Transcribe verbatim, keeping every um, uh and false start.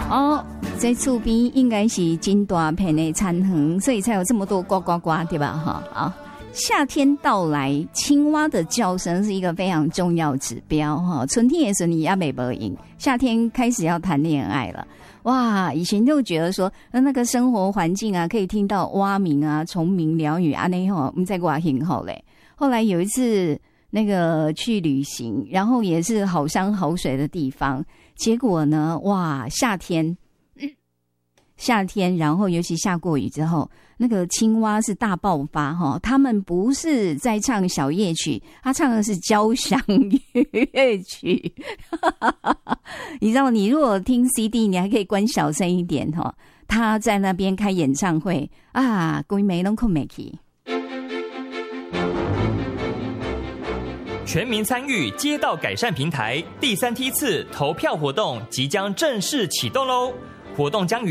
哦，在厝边应该是真大片的餐园，所以才有这么多呱呱呱，对吧？哈，好，夏天到来，青蛙的叫声是一个非常重要指标哈。春天的时候你也没无赢，夏天开始要谈恋爱了。哇，以前就觉得说，那那个生活环境啊，可以听到蛙鸣啊、虫鸣鸟语啊，那吼，我们在挂很好嘞。后来有一次那个去旅行，然后也是好山好水的地方，结果呢，哇，夏天。夏天，然后尤其下过雨之后，那个青蛙是大爆发哈。他们不是在唱小夜曲，他唱的是交响乐曲。你知道，你如果听 C D， 你还可以关小声一点哈。他在那边开演唱会啊，规暝拢困袂去。 全民参与街道改善平台第三梯次投票活动即将正式启动喽！活动将于